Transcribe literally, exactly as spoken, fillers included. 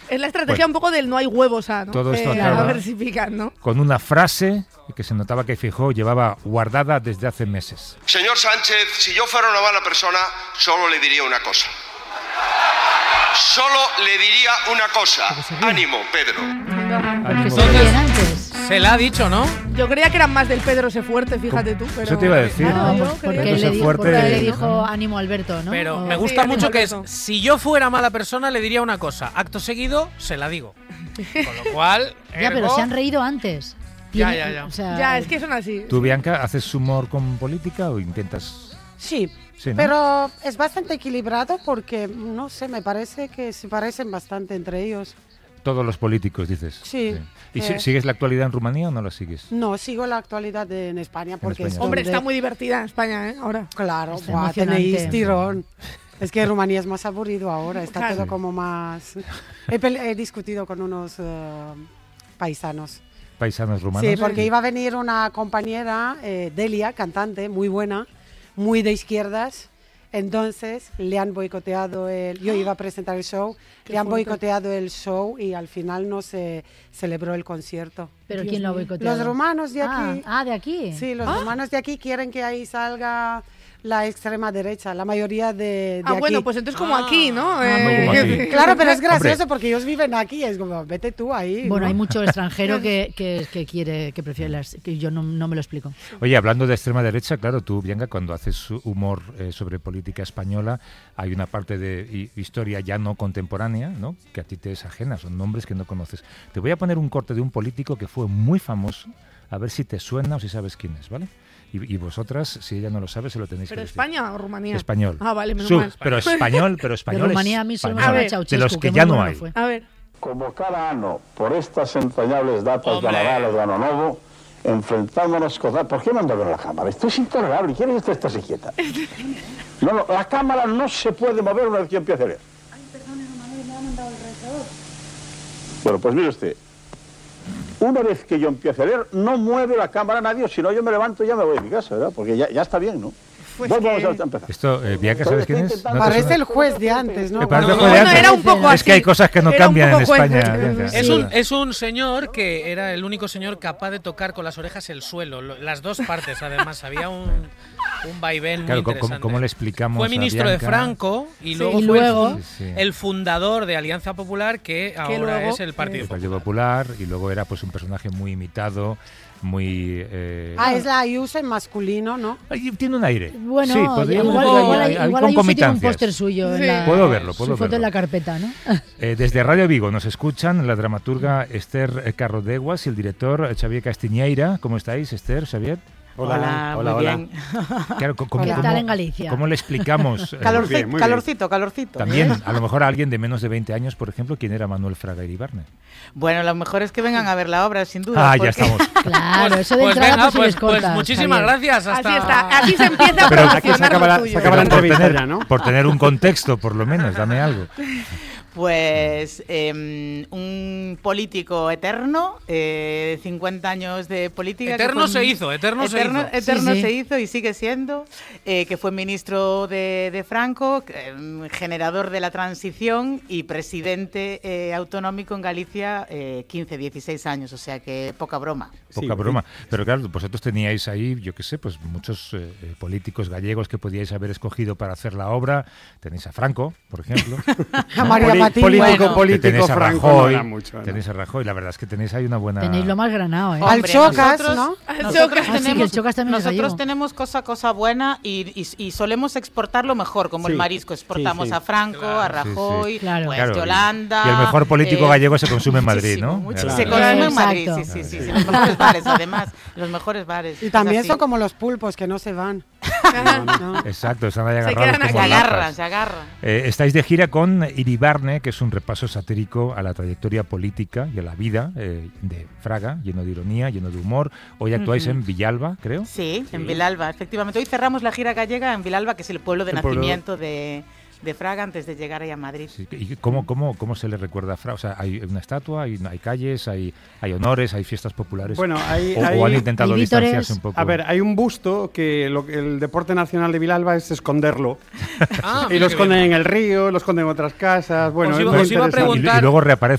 Es la estrategia bueno, un poco del no hay huevos, ¿no? Todo esto eh, acaba a ver si pican, ¿no? Con una frase que se notaba que Feijóo llevaba guardada desde hace meses. Señor Sánchez, si yo fuera una mala persona, solo le diría una cosa. Solo le diría una cosa. Ánimo, Pedro. Ánimo, Entonces, antes. Se la ha dicho, ¿no? Yo creía que eran más del Pedro se fuerte, fíjate tú. Pero... Eso te iba a decir. No, yo porque, creo. le, di, fuerte... porque le dijo ánimo Alberto, ¿no? Pero o... me gusta sí, mucho que es, Alberto. si yo fuera mala persona le diría una cosa, acto seguido se la digo. Con lo cual, Ya, pero ergo, se han reído antes. Ya, Tiene- ya, ya. o sea, Ya, es que son así. ¿Tú, Bianca, haces humor con política o intentas...? Sí, Sí, ¿no? pero es bastante equilibrado porque, no sé, me parece que se parecen bastante entre ellos. Todos los políticos, dices. Sí. ¿Y Eh. si- sigues la actualidad en Rumanía o no la sigues? No, sigo la actualidad de- en España porque España. es Hombre, donde- está muy divertida en España, ¿eh? Ahora. Claro, Está buah, emocionante. tenéis tirón. Es que Rumanía es más aburrido ahora, está Claro. todo como más... He, pele- he discutido con unos eh, paisanos. Paisanos rumanos. Sí, porque iba a venir una compañera, eh, Delia, cantante, muy buena, muy de izquierdas. Entonces le han boicoteado el... Yo iba a presentar el show, Qué le han fuerte. boicoteado el show y al final no se celebró el concierto. ¿Pero Dios quién lo ha mío. boicoteado? Los rumanos de Ah, aquí... ah, de aquí. Sí, los rumanos de aquí quieren que ahí salga la extrema derecha, la mayoría de, de Ah, aquí. bueno, pues entonces como Ah. aquí, ¿no? Ah, como aquí. Claro, pero es gracioso Hombre. porque ellos viven aquí, es como, vete tú ahí. Bueno, ¿no? hay mucho extranjero que, que, que quiere, que prefiere las, que yo no, no me lo explico. Oye, hablando de extrema derecha, claro, tú, Bianca, cuando haces humor eh, sobre política española, hay una parte de hi- historia ya no contemporánea, ¿no?, que a ti te es ajena, son nombres que no conoces. Te voy a poner un corte de un político que fue muy famoso, a ver si te suena o si sabes quién es, ¿vale? Y, y vosotras, si ella no lo sabe, se lo tenéis ¿Pero que decir. España o Rumanía? Español. Ah, vale, menos Su- mal. pero español, pero español. De Rumanía a mí solo me español. suena A ver, Ceausescu, de los que muy ya no bueno hay. fue. A ver. Como cada ano, por estas entrañables datas Hombre. de Nadal o de Ano Novo, enfrentándonos con... ¿Por qué no anda a ver la cámara? Esto es intolerable. ¿Quieres que usted esté quieta? No, no, la cámara no se puede mover una vez que yo empiece a leer. Ay, perdone, no, me ha mandado el rezador. Bueno, pues mire usted. Una vez que yo empiece a leer, no mueve la cámara nadie, o si no yo me levanto y ya me voy a mi casa, ¿verdad? Porque ya, ya está bien, ¿no? Pues Vamos que- a empezar. Esto, eh, Bianca, ¿sabes quién es? ¿No te Parece suena? el juez de antes, ¿no? Me parece No, juez de bueno, antes. era un poco Es que así. hay cosas que no Era un cambian en poco juez, España. eh, Bianca. Es Sí. un, es un señor que era el único señor capaz de tocar con las orejas el suelo, lo- las dos partes además, había un, un vaivén Claro, muy ¿cómo, interesante. cómo le explicamos Fue a ministro de Bianca? Franco y Sí. luego Y fue luego- el, fun- Sí, sí. el fundador de Alianza Popular, que ahora luego, es el Partido El Popular. Partido Popular, y luego era pues un personaje muy imitado, muy... eh, Ah, es la Ayuso en masculino, ¿no? Ay, tiene un aire. Bueno, sí, podríamos igual, decir, igual, hay- hay, hay igual Ayuso tiene un concomitancias. póster suyo. Sí. En la, Puedo verlo, puedo su foto verlo. en la carpeta, ¿no? Eh, desde Radio Vigo nos escuchan la dramaturga Esther Carrodeguas y el director Xavier Castiñeira. ¿Cómo estáis, Esther, Xavier? Hola, muy bien. Claro, co- ¿cómo, ¿Qué cómo- tal en Galicia? ¿Cómo le explicamos? eh, Calorci- bien, muy bien. calorcito, calorcito. también, a lo mejor a alguien de menos de veinte años, por ejemplo, ¿quién era Manuel Fraga Iribarne? Bueno, lo mejor es que vengan a ver la obra, sin duda. Ah, ya porque- estamos. Claro, eso de Pues entrada venga, pues, se pues, les pues corta. muchísimas Javier. gracias. Hasta... Así está. Así se empieza a Pero promocionar aquí se acaba lo la- tuyo. se acaba la Pero por entrevista tener, ya, ¿no? por tener un contexto, por lo menos, dame algo. Pues eh, un político eterno, eh, cincuenta años de política. que Eterno fue- se hizo, eterno se eterno, hizo. Eterno Sí, sí. se hizo y sigue siendo, eh, que fue ministro de, de Franco, eh, generador de la transición y presidente eh, autonómico en Galicia eh, quince, dieciséis años, o sea que poca broma. Poca Sí, broma. Pero claro, vosotros teníais ahí, yo qué sé, pues muchos eh, eh, políticos gallegos que podíais haber escogido para hacer la obra. Tenéis a Franco, por ejemplo. A María Poli- Patiño. político, Bueno. político tenéis a franco Rajoy. no era mucho, ¿no? Tenéis a Rajoy. La verdad es que tenéis ahí una buena... Tenéis lo más granado, ¿eh? Al Hombre, Chocas, nosotros- ¿no? Al Nosotros Chocas. Ah, sí, que el tenemos, Chocas también es nosotros gallego. tenemos cosa cosa buena y, y, y solemos exportarlo mejor, como Sí, el marisco. Exportamos sí, sí. a Franco, Claro. a Sí, sí. Rajoy, Claro. pues Claro, y- Yolanda. y el mejor político eh, gallego se consume en Madrid, muchísimo, ¿no? muchísimo. Claro. Se consume en Madrid, Exacto. sí, sí, sí, sí. Los mejores bares, además. Los mejores bares. Y también Es así. son como los pulpos que no se van. ¿no? Exacto, están ahí Se agarrados quedan como Se aquí. agarran, lapas. se agarran. Eh, estáis de gira con Iribarne, que es un repaso satírico a la trayectoria política y a la vida eh, de Fraga, lleno de ironía, lleno de humor. Hoy actuáis Ujú. en Villalba, creo. Sí, en Vilalba, efectivamente. Hoy cerramos la gira gallega en Vilalba, que es el pueblo de El pueblo- nacimiento de, de Fraga antes de llegar ahí a Madrid. Sí, ¿y cómo, cómo, cómo se le recuerda a Fraga? O sea, ¿hay una estatua, hay, hay calles, hay, hay honores, hay fiestas populares? Bueno, hay, o, hay- o han intentado hay vítores. distanciarse un poco. A ver, hay un busto que lo, que el deporte nacional de Vilalba es esconderlo. Ah, y mira lo qué esconden bien. en el río, lo esconden en otras casas. Bueno, Os es iba- muy os iba a interesante. y, y preguntar- luego reaparece